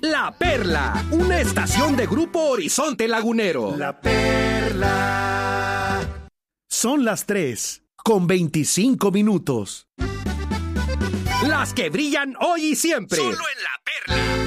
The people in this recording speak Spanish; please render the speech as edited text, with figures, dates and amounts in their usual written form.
La Perla, una estación de Grupo Horizonte Lagunero. La Perla. Son las 3:25. Las que brillan hoy y siempre. Solo en La Perla.